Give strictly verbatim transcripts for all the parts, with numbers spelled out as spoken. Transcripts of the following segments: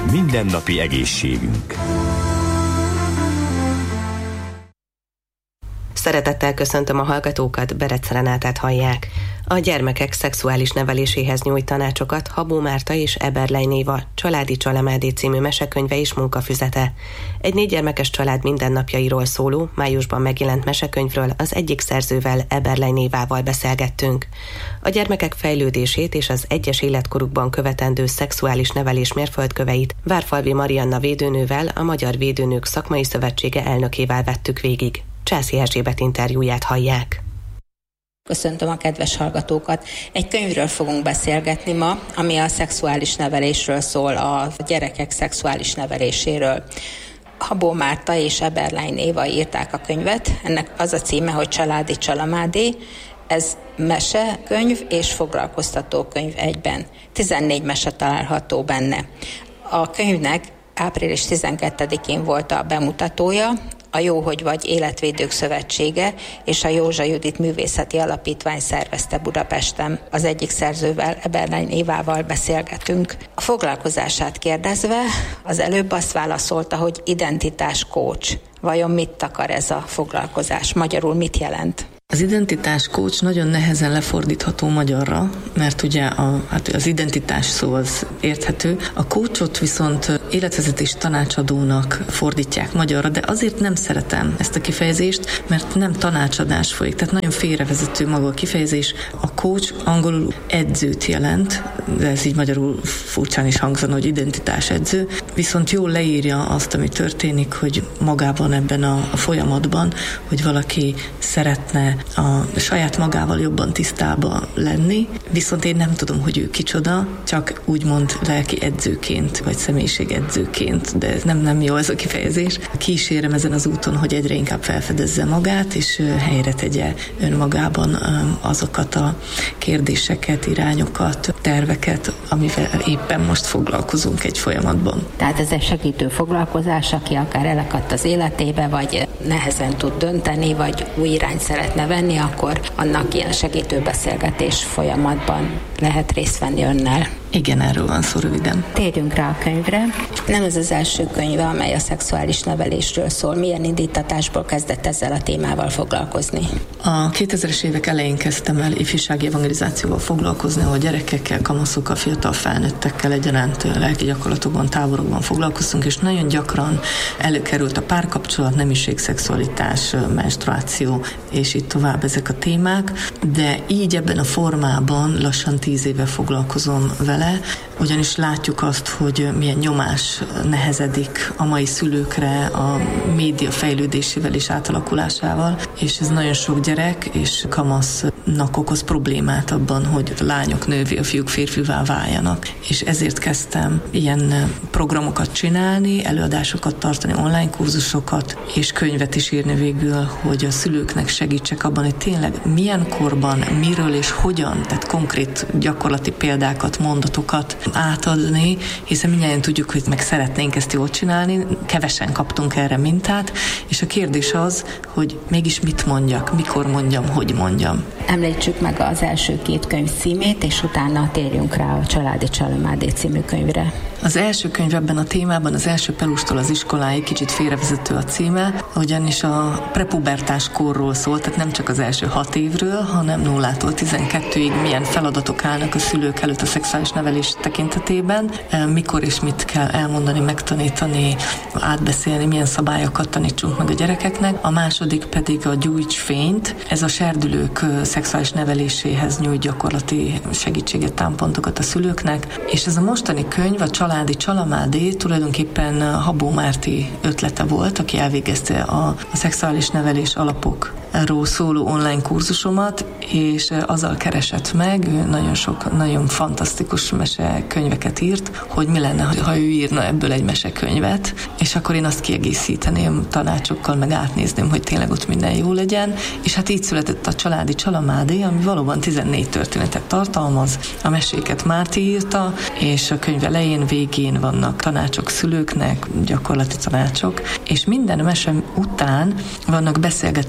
Mindennapi egészségünk. Szeretettel köszöntöm a hallgatókat, Berec Renátát hallják. A gyermekek szexuális neveléséhez nyújt tanácsokat Habó Márta és Eberlein Éva Családi Csalamádé című mesekönyve és munkafüzete. Egy négy gyermekes család mindennapjairól szóló, májusban megjelent mesekönyvről az egyik szerzővel, Eberlein Évával beszélgettünk. A gyermekek fejlődését és az egyes életkorukban követendő szexuális nevelés mérföldköveit Várfalvi Marianna védőnővel, a Magyar Védőnők Szakmai Szövetsége elnökével vettük végig. Császi Erzsébet interjúját hallják. Köszöntöm a kedves hallgatókat. Egy könyvről fogunk beszélgetni ma, ami a szexuális nevelésről szól, a gyerekek szexuális neveléséről. Habó Márta és Eberlein Éva írták a könyvet. Ennek az a címe, hogy Családi Csalamádé. Ez mesekönyv és foglalkoztató könyv egyben. tizennégy mese található benne. A könyvnek április tizenkettedikén volt a bemutatója, a Jó, hogy vagy Életvédők Szövetsége és a Józsa Judit Művészeti Alapítvány szervezte Budapesten. Az egyik szerzővel, Eberlein Évával beszélgetünk. A foglalkozását kérdezve az előbb azt válaszolta, hogy identitás coach. Vajon mit akar ez a foglalkozás? Magyarul mit jelent? Az identitás coach nagyon nehezen lefordítható magyarra, mert ugye a, hát az identitás szó az érthető. A coachot viszont életvezetés tanácsadónak fordítják magyarra, de azért nem szeretem ezt a kifejezést, mert nem tanácsadás folyik, tehát nagyon félrevezető maga a kifejezés. A coach angolul edzőt jelent, de ez így magyarul furcsán is hangzana, hogy identitás edző, viszont jól leírja azt, ami történik, hogy magában ebben a, a folyamatban, hogy valaki szeretne a saját magával jobban tisztába lenni, viszont én nem tudom, hogy ő kicsoda, csak úgymond lelki edzőként, vagy személyiség edzőként, de ez nem, nem jó ez a kifejezés. Kísérem ezen az úton, hogy egyre inkább felfedezze magát, és helyre tegye önmagában azokat a kérdéseket, irányokat, terveket, amivel éppen most foglalkozunk egy folyamatban. Tehát ez egy segítő foglalkozás, aki akár elakadt az életébe, vagy nehezen tud dönteni, vagy új irányt szeretne venni, akkor annak ilyen segítő beszélgetés folyamatban lehet részt venni önnel. Igen, erről van szó röviden. Térjünk rá a könyvre. Nem ez az első könyve, amely a szexuális nevelésről szól. Milyen indítatásból kezdett ezzel a témával foglalkozni? A kétezres évek elején kezdtem el ifjúsági evangelizációval foglalkozni, ahol gyerekekkel, kamaszokkal, fiatal felnőttekkel egyaránt lelki gyakorlatokban, táborokban foglalkoztunk, és nagyon gyakran előkerült a párkapcsolat, nemiség, szexualitás, menstruáció, és így tovább ezek a témák, de így ebben a formában lassan tíz éve foglalkozom vele, ugyanis látjuk azt, hogy milyen nyomás nehezedik a mai szülőkre a média fejlődésével és átalakulásával, és ez nagyon sok gyerek és kamasznak okoz problémát abban, hogy a lányok nővé, a fiúk férfivá váljanak. És ezért kezdtem ilyen programokat csinálni, előadásokat tartani, online kurzusokat, és könyvet is írni végül, hogy a szülőknek segítsek abban, hogy tényleg milyen korban, miről és hogyan, tehát konkrét gyakorlati példákat, mondatokat átadni, hiszen mindjárt tudjuk, hogy meg szeretnénk ezt jól csinálni, kevesen kaptunk erre mintát, és a kérdés az, hogy mégis mit mondjak, mikor mondjam, hogy mondjam. Említsük meg az első két könyv címét, és utána térjünk rá a Családi Csalamádé című könyvre. Az első könyv ebben a témában, az első pelustól az iskoláig, kicsit félrevezető a címe, ugyanis a prepubertás korról szól, tehát nem csak az első hat évről, hanem nullától tizenkettőig milyen feladatok állnak a szülők előtt a szexuális nevelés tekintetében, mikor és mit kell elmondani, megtanítani, átbeszélni, milyen szabályokat tanítsunk meg a gyerekeknek. A második pedig a Gyújts fényt, ez a serdülők szexuális neveléséhez nyújt gyakorlati segítséget, támpontokat a szülőknek, és ez a mostani könyv, a Családi Csalamádé tulajdonképpen Habó Márti ötlete volt, aki elvégezte a, a szexuális nevelés alapokról szóló online kurzusomat, és azzal keresett meg, ő nagyon sok, nagyon fantasztikus mesekönyveket írt, hogy mi lenne, ha ő írna ebből egy mesekönyvet, és akkor én azt kiegészíteném tanácsokkal, meg átnézném, hogy tényleg ott minden jó legyen, és hát így született a Családi Csalamádé, ami valóban tizennégy történetet tartalmaz, a meséket Márti írta, és a könyv elején, végén vannak tanácsok szülőknek, gyakorlati tanácsok, és minden mese után vannak beszélgetés indító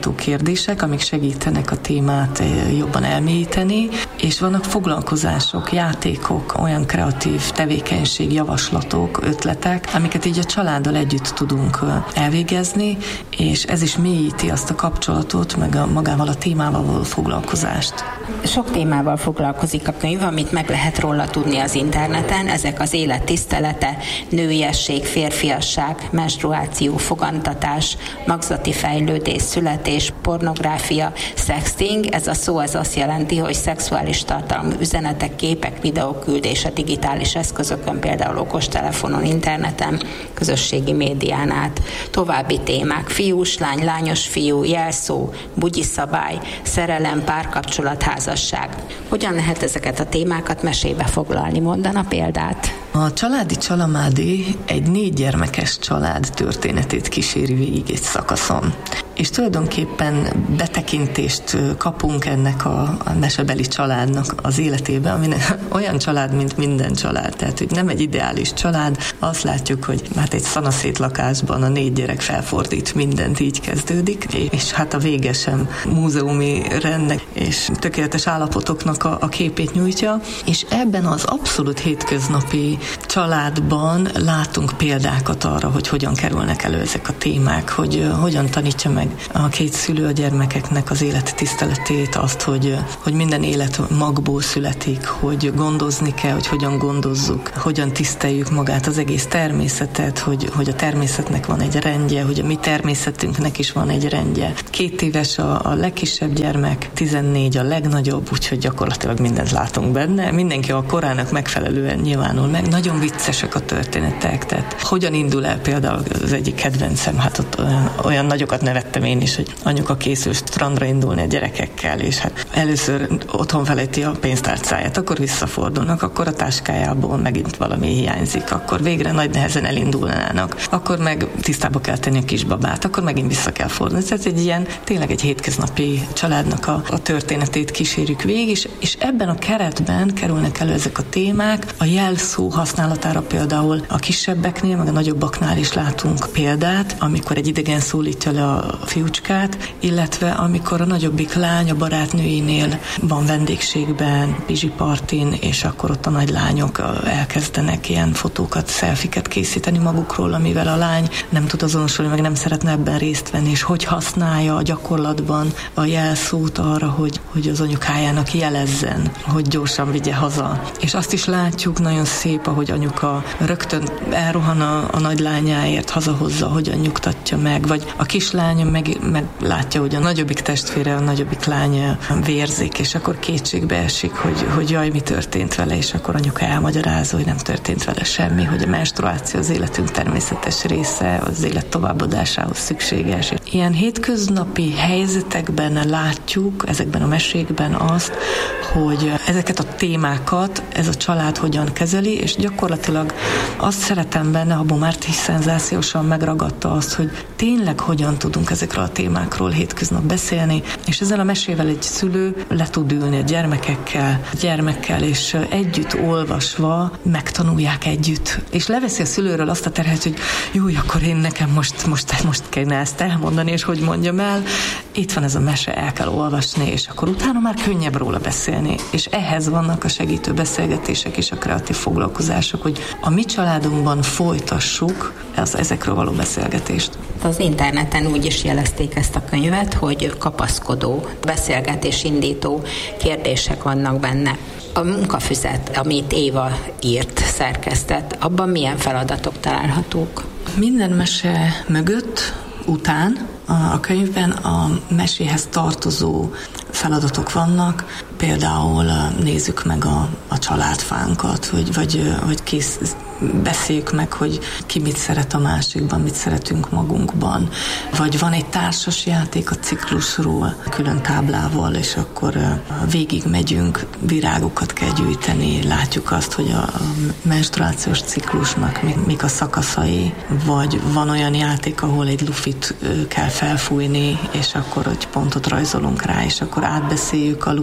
megvilágító kérdések, amik segítenek a témát jobban elmélyíteni, és vannak foglalkozások, játékok, olyan kreatív tevékenység, javaslatok, ötletek, amiket így a családdal együtt tudunk elvégezni, és ez is mélyíti azt a kapcsolatot, meg a magával a témával való foglalkozást. Sok témával foglalkozik a könyv, amit meg lehet róla tudni az interneten. Ezek az élet tisztelete, nőiesség, férfiasság, menstruáció, fogantatás, magzati fejlődés, születés, pornográfia, sexting. Ez a szó az azt jelenti, hogy szexuális tartalmú üzenetek, képek, videók küldése digitális eszközökön, például okostelefonon, interneten, közösségi médián át. További témák: fiús lány, lányos fiú, jelszó, bugyiszabály, szerelem, párkapcsolat, házasság. Hogyan lehet ezeket a témákat mesébe foglalni? Mondana példát? A Családi Csalamádi egy négy gyermekes család történetét kíséri végig egy szakaszon. És tulajdonképpen betekintést kapunk ennek a, a mesebeli családnak az életébe, ami olyan család, mint minden család. Tehát, hogy nem egy ideális család. Azt látjuk, hogy hát egy szanaszét lakásban a négy gyerek felfordít mindent, így kezdődik, és hát a vége sem múzeumi rendnek és tökéletes állapotoknak a, a képét nyújtja. És ebben az abszolút hétköznapi családban látunk példákat arra, hogy hogyan kerülnek elő ezek a témák, hogy hogyan tanítja meg a két szülő a gyermekeknek az élet tiszteletét, azt, hogy, hogy minden élet magból születik, hogy gondozni kell, hogy hogyan gondozzuk, hogyan tiszteljük magát, az egész természetet, hogy, hogy a természetnek van egy rendje, hogy a mi természetünknek is van egy rendje. Két éves a, a legkisebb gyermek, tizennégy a legnagyobb, úgyhogy gyakorlatilag mindent látunk benne. Mindenki a korának megfelelően nyilvánul meg. Nagyon viccesek a történetek, tehát hogyan indul el például az egyik kedvencem, hát ott olyan, olyan nagyokat nevettem én is, hogy anyuka készül strandra indulni a gyerekekkel, és hát először otthon felejti a pénztárcáját, akkor visszafordulnak, akkor a táskájából megint valami hiányzik, akkor végre nagy nehezen elindulnának, akkor meg tisztába kell tenni a kisbabát, akkor megint vissza kell fordulni. Ez egy ilyen, tényleg egy hétköznapi családnak a, a történetét kísérjük végig, és, és ebben a keretben kerülnek elő ezek a témák. A jelszó használatára például a kisebbeknél, meg a nagyobbaknál is látunk példát, amikor egy idegen szólítja le a fiúcskát, illetve amikor a nagyobbik lány a barátnőinél van vendégségben, pizsipartin, és akkor ott a nagy lányok elkezdenek ilyen fotókat, szelfiket készíteni magukról, amivel a lány nem tud azonosulni, meg nem szeretne ebben részt venni, és hogy használja a gyakorlatban a jelszót arra, hogy, hogy az anyukájának jelezzen, hogy gyorsan vigye haza. És azt is látjuk, nagyon szép, ahogy anyuka rögtön elrohan a, a nagy lányáért, hazahozza, hogyan nyugtatja meg, vagy a kislánya meg, meg látja, hogy a nagyobbik testvére, a nagyobbik lánya vérzik, és akkor kétségbe esik, hogy, hogy jaj, mi történt vele, és akkor anyuka elmagyarázza, hogy nem történt vele semmi, hogy a menstruáció az életünk természetes része, az élet továbbadásához szükséges. Ilyen hétköznapi helyzetekben látjuk, ezekben a mesékben azt, hogy ezeket a témákat ez a család hogyan kezeli, és gyakorlatilag azt szeretem benne, Habó Márti szenzációsan megragadta azt, hogy tényleg hogyan tudunk ezekről a témákról hétköznap beszélni, és ezzel a mesével egy szülő le tud ülni a gyermekekkel, a gyermekkel, és együtt olvasva megtanulják együtt. És leveszi a szülőről azt a terhet, hogy jó, akkor én nekem most, most, most kellene ezt elmondani, és hogy mondjam el, itt van ez a mese, el kell olvasni, és akkor utána már könnyebb róla beszélni. És ehhez vannak a segítő beszélgetések és a kreatív foglalkozások, hogy a mi családunkban folytassuk az ezekről való beszélgetést. Az interneten úgy is jelezték ezt a könyvet, hogy kapaszkodó, beszélgetésindító kérdések vannak benne. A munkafüzet, amit Éva írt, szerkesztett, abban milyen feladatok találhatók? Minden mese mögött, után a könyvben a meséhez tartozó feladatok vannak, például nézzük meg a, a családfánkat, vagy, vagy, vagy kész, beszéljük meg, hogy ki mit szeret a másikban, mit szeretünk magunkban, vagy van egy társas játék a ciklusról, külön táblával, és akkor végig megyünk, virágokat kell gyűjteni, látjuk azt, hogy a menstruációs ciklusnak mik a szakaszai, vagy van olyan játék, ahol egy lufit kell felfújni, és akkor egy pontot rajzolunk rá, és akkor átbeszéljük a lufi fújás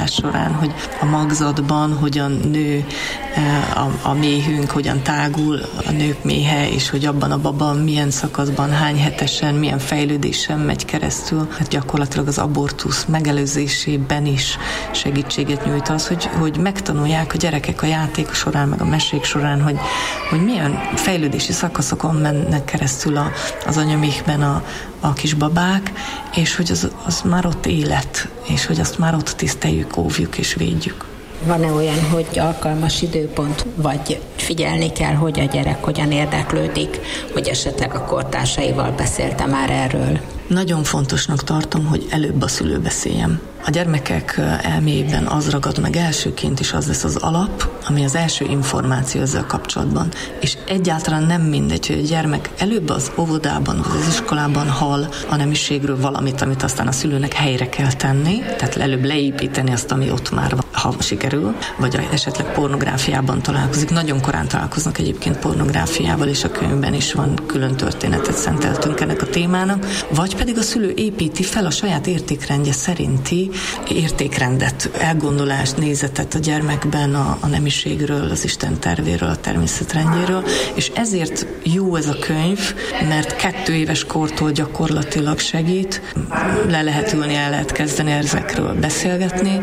szoptatás során, hogy a magzatban hogyan nő a, a méhünk, hogyan tágul a nők méhe, és hogy abban a baba milyen szakaszban, hány hetesen, milyen fejlődésen megy keresztül. Hát gyakorlatilag az abortusz megelőzésében is segítséget nyújt az, hogy, hogy megtanulják a gyerekek a játék során, meg a mesék során, hogy, hogy milyen fejlődési szakaszokon mennek keresztül a, az anyaméhben a, a kisbabák, és hogy az, az már ott élet, és hogy azt már ott tiszteljük, óvjuk és védjük. Van-e olyan, hogy alkalmas időpont, vagy figyelni kell, hogy a gyerek hogyan érdeklődik, hogy esetleg a kortársaival beszélte már erről? Nagyon fontosnak tartom, hogy előbb a szülő beszéljen. A gyermekek elméjében az ragad meg elsőként is, az lesz az alap, ami az első információ ezzel kapcsolatban. És egyáltalán nem mindegy, hogy a gyermek előbb az óvodában, vagy az iskolában hall a nemiségről valamit, amit aztán a szülőnek helyre kell tenni, tehát előbb leépíteni azt, ami ott már van, ha sikerül, vagy esetleg pornográfiában találkozik. Nagyon korán találkoznak egyébként pornográfiával, és a könyvben is van külön történetet szenteltünk ennek a témának, vagy pedig a szülő építi fel a saját értékrendje szerinti értékrendet, elgondolást, nézetet a gyermekben a, a nemiségről, az Isten tervéről, a természetrendjéről, és ezért jó ez a könyv, mert kettő éves kortól gyakorlatilag segít, le lehet ülni, el lehet kezdeni ezekről beszélgetni,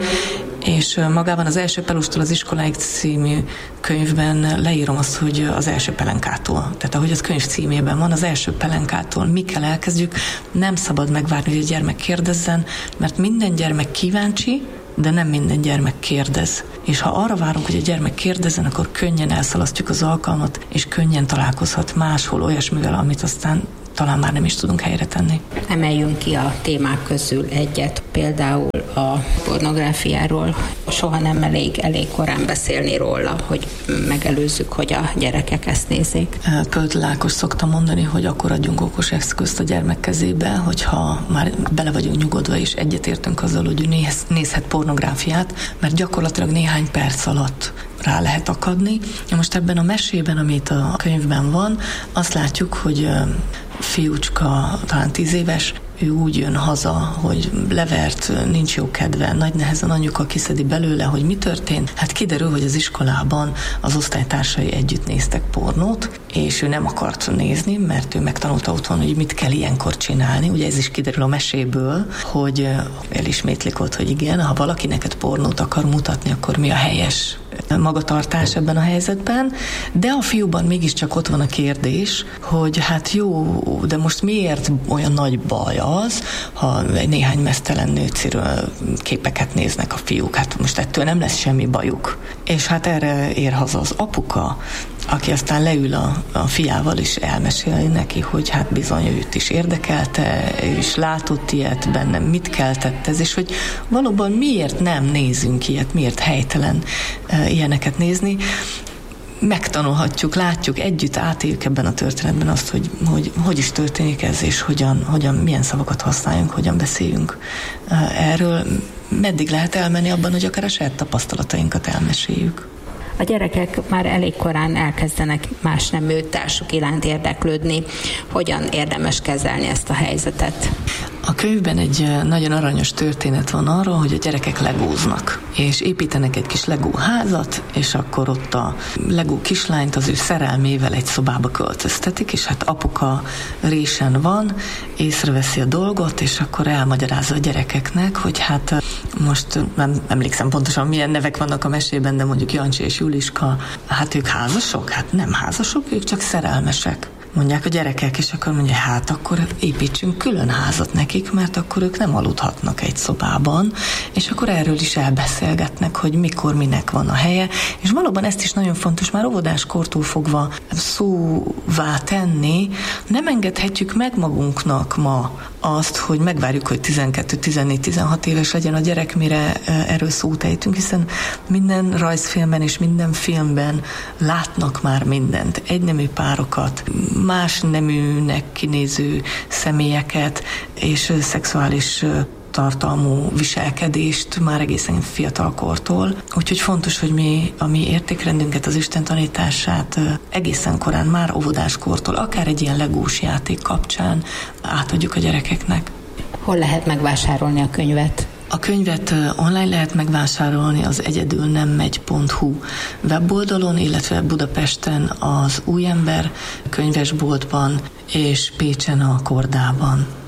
és magában az Első Pelustól az iskoláig című könyvben leírom azt, hogy az első pelenkától, tehát ahogy az könyv címében van, az első pelenkától mikkel elkezdjük, nem szabad megvárni, hogy a gyermek kérdezzen, mert minden gyermek kíváncsi, de nem minden gyermek kérdez. És ha arra várunk, hogy a gyermek kérdezzen, akkor könnyen elszalasztjuk az alkalmat, és könnyen találkozhat máshol olyasmivel, amit aztán talán már nem is tudunk helyre tenni. Emeljünk ki a témák közül egyet, például a pornográfiáról. Soha nem elég, elég korán beszélni róla, hogy megelőzzük, hogy a gyerekek ezt nézzék. Pöld Ákos szokta mondani, hogy akkor adjunk okos eszközt a gyermek kezébe, hogyha már bele vagyunk nyugodva, és egyetértünk azzal, hogy néz, nézhet pornográfiát, mert gyakorlatilag néhány perc alatt rá lehet akadni. Most ebben a mesében, amit a könyvben van, azt látjuk, hogy fiúcska, talán tíz éves, ő úgy jön haza, hogy levert, nincs jó kedve, nagy nehezen anyuka kiszedi belőle, hogy mi történt. Hát kiderül, hogy az iskolában az osztálytársai együtt néztek pornót, és ő nem akart nézni, mert ő megtanulta otthon, hogy mit kell ilyenkor csinálni. Ugye ez is kiderül a meséből, hogy elismétlik ott, hogy igen, ha valaki neked pornót akar mutatni, akkor mi a helyes magatartás ebben a helyzetben, de a fiúban mégiscsak ott van a kérdés, hogy hát jó, de most miért olyan nagy baj az, ha néhány meztelen nőciről képeket néznek a fiúk, hát most ettől nem lesz semmi bajuk. És hát erre ér haza az apuka, aki aztán leül a, a fiával és elmeséli neki, hogy hát bizony őt is érdekelte, ő is látott ilyet, bennem mit keltett ez, és hogy valóban miért nem nézünk ilyet, miért helytelen e, ilyeneket nézni. Megtanulhatjuk, látjuk, együtt átéljük ebben a történetben azt, hogy hogy, hogy is történik ez, és hogyan, hogyan, milyen szavakat használjunk, hogyan beszéljünk erről. Meddig lehet elmenni abban, hogy akár a saját tapasztalatainkat elmeséljük. A gyerekek már elég korán elkezdenek más nemű társuk iránt érdeklődni. Hogyan érdemes kezelni ezt a helyzetet? A könyvben egy nagyon aranyos történet van arról, hogy a gyerekek legóznak, és építenek egy kis legó házat, és akkor ott a legó kislányt az ő szerelmével egy szobába költöztetik, és hát apuka résen van, észreveszi a dolgot, és akkor elmagyarázza a gyerekeknek, hogy hát most nem emlékszem pontosan, milyen nevek vannak a mesében, de mondjuk Jancsi és Juliska, hát ők házasok? Hát nem házasok, ők csak szerelmesek. Mondják a gyerekek, és akkor mondja, hát akkor építsünk külön házat nekik, mert akkor ők nem aludhatnak egy szobában, és akkor erről is elbeszélgetnek, hogy mikor, minek van a helye, és valóban ezt is nagyon fontos már óvodáskortól fogva szóvá tenni, nem engedhetjük meg magunknak ma azt, hogy megvárjuk, hogy tizenkettő, tizennégy, tizenhat éves legyen a gyerek, mire erről szót ejtünk, hiszen minden rajzfilmben és minden filmben látnak már mindent, egynemű párokat, más neműnek kinéző személyeket és szexuális tartalmú viselkedést már egészen fiatal kortól. Úgyhogy fontos, hogy mi a mi értékrendünket, az Isten tanítását egészen korán, már óvodáskortól, akár egy ilyen legós játék kapcsán átadjuk a gyerekeknek. Hol lehet megvásárolni a könyvet? A könyvet online lehet megvásárolni az egyedül nem megy pont hu weboldalon, illetve Budapesten az Új Ember könyvesboltban és Pécsen a Kordában.